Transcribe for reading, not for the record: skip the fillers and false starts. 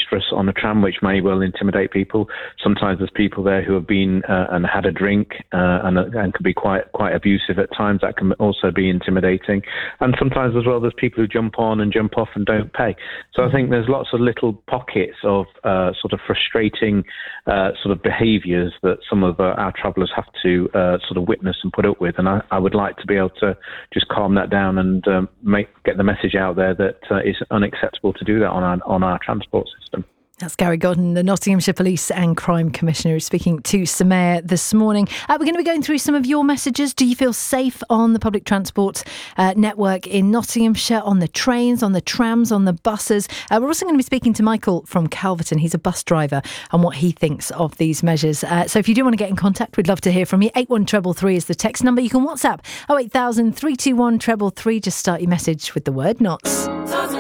boisterous on a tram, which may well intimidate people. Sometimes there's people there who have been and had a drink and can be quite abusive at times. That can also be intimidating. And sometimes as well, there's people who jump on and jump off and don't pay. So I think there's lots of little pockets of sort of frustrating sort of behaviours that some of our travellers have to sort of witness and put up with. And I would like to be able to just calm that down and get the message out there that it's unacceptable to do that on our transport system. That's Gary Godden, the Nottinghamshire Police and Crime Commissioner, speaking to Sir Mayor this morning. We're going to be going through some of your messages. Do you feel safe on the public transport network in Nottinghamshire, on the trains, on the trams, on the buses? We're also going to be speaking to Michael from Calverton. He's a bus driver, and what he thinks of these measures. So if you do want to get in contact, we'd love to hear from you. 81333 is the text number. You can WhatsApp 08000 321 333. Just start your message with the word NOTS.